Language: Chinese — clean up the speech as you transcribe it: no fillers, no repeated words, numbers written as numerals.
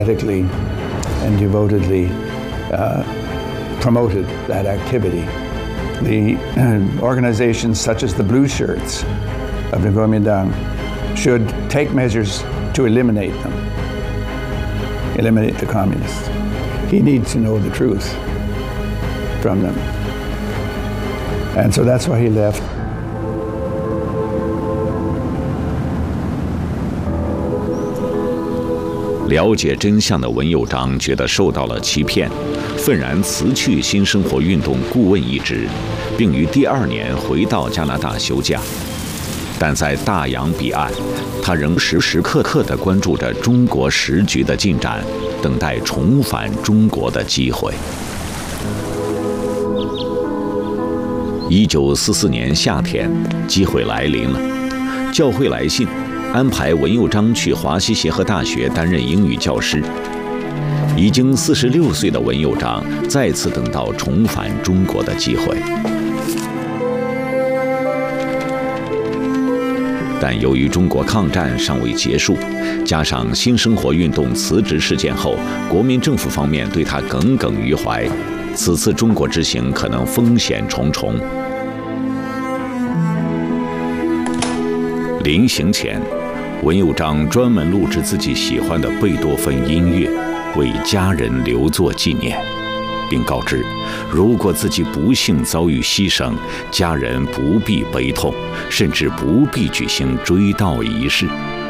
and devotedly promoted that activity. The organizations such as the Blue Shirts of the Kuomintang should take measures to eliminate them, eliminate the communists. He needs to know the truth from them. And so that's why he left. 了解真相的文佑章觉得受到了欺骗，愤然辞去新生活运动顾问一职，并于第2年回到加拿大休假。但在大洋彼岸，他仍时时刻刻地关注着中国时局的进展，等待重返中国的机会。1944年夏天，机会来临了，教会来信，安排文佑章去华西协和大学担任英语教师。已经46岁的文佑章再次等到重返中国的机会，但由于中国抗战尚未结束，加上新生活运动辞职事件后，国民政府方面对他耿耿于怀，此次中国之行可能风险重重。临行前，文佑章专门录制自己喜欢的贝多芬音乐，为家人留作纪念，并告知，如果自己不幸遭遇牺牲，家人不必悲痛，甚至不必举行追悼仪式。